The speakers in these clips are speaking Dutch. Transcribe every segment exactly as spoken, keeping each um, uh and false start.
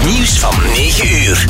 Nieuws van negen uur.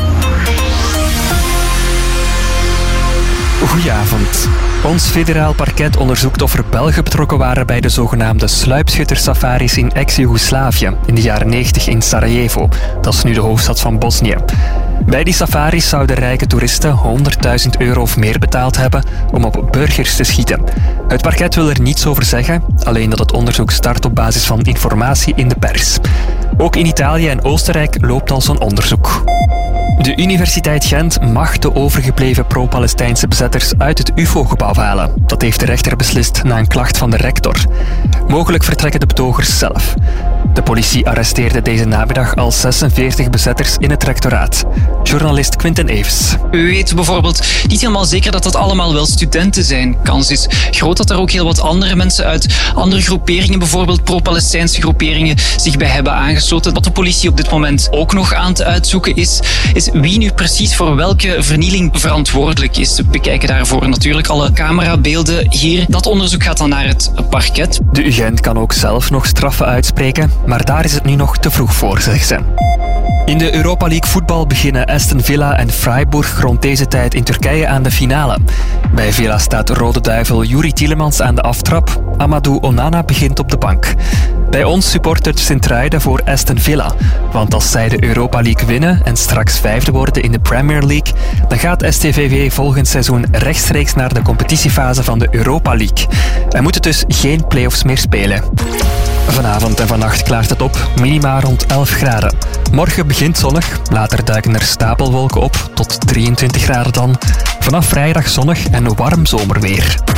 Goedenavond. Ons federaal parket onderzoekt of er Belgen betrokken waren bij de zogenaamde sluipschuttersafaris in ex-Joegoslavië in de jaren negentig in Sarajevo. Dat is nu de hoofdstad van Bosnië. Bij die safaris zouden rijke toeristen honderdduizend euro of meer betaald hebben om op burgers te schieten. Het parket wil er niets over zeggen, alleen dat het onderzoek start op basis van informatie in de pers. Ook in Italië en Oostenrijk loopt al zo'n onderzoek. De Universiteit Gent mag de overgebleven pro-Palestijnse bezetters uit het U F O-gebouw halen. Dat heeft de rechter beslist na een klacht van de rector. Mogelijk vertrekken de betogers zelf. De politie arresteerde deze namiddag al zesenveertig bezetters in het rectoraat. Journalist Quinten Eves. We weten bijvoorbeeld niet helemaal zeker dat dat allemaal wel studenten zijn. Kans is groot dat er ook heel wat andere mensen uit andere groeperingen, bijvoorbeeld pro-Palestijnse groeperingen, zich bij hebben aangesloten. Wat de politie op dit moment ook nog aan het uitzoeken is, is wie nu precies voor welke vernieling verantwoordelijk is. We bekijken daarvoor natuurlijk alle camerabeelden hier. Dat onderzoek gaat dan naar het parket. De U Gent kan ook zelf nog straffen uitspreken, maar daar is het nu nog te vroeg voor, zegt ze. In de Europa League voetbal beginnen Aston Villa en Freiburg rond deze tijd in Turkije aan de finale. Bij Villa staat Rode Duivel Yuri Tielemans aan de aftrap. Amadou Onana begint op de bank. Bij ons supportert Sint-Truiden voor Aston Villa. Want als zij de Europa League winnen en straks vijfde worden in de Premier League, dan gaat S T V V volgend seizoen rechtstreeks naar de competitiefase van de Europa League. En moet het dus geen play-offs meer spelen. Vanavond en vannacht klaart het op, minima rond elf graden. Morgen begint zonnig, later duiken er stapelwolken op, tot drieëntwintig graden dan. Vanaf vrijdag zonnig en warm zomerweer.